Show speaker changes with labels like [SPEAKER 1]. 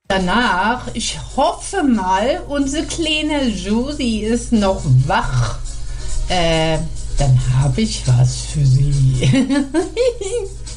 [SPEAKER 1] danach, ich hoffe mal, unsere kleine Josie ist noch wach. Dann habe ich was für sie.